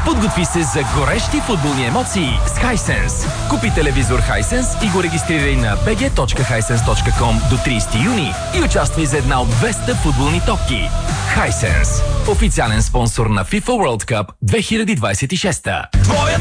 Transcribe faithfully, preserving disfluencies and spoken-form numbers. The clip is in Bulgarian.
Подготви се за горещи футболни емоции с Hisense. Купи телевизор Hisense и го регистрирай на би джи точка хайсенс точка ком до тридесети юни и участвай за една от двеста футболни топки. Hisense. Официален спонсор на FIFA World Cup две хиляди двадесет и шеста. Твоят